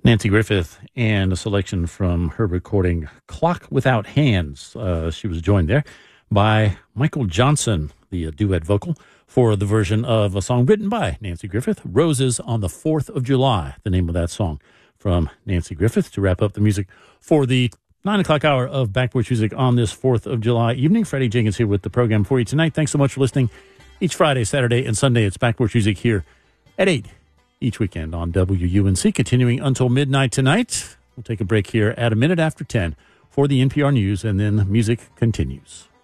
Nancy Griffith and a selection from her recording Clock Without Hands. She was joined there by Michael Johnson, the duet vocal, for the version of a song written by Nancy Griffith, Roses on the 4th of July, the name of that song from Nancy Griffith, to wrap up the music for the 9 o'clock hour of Back Porch Music on this 4th of July evening. Freddie Jenkins here with the program for you tonight. Thanks so much for listening. Each Friday, Saturday, and Sunday, it's Back Porch Music here at 8 each weekend on WUNC, continuing until midnight tonight. We'll take a break here at a minute after 10 for the NPR News, and then music continues.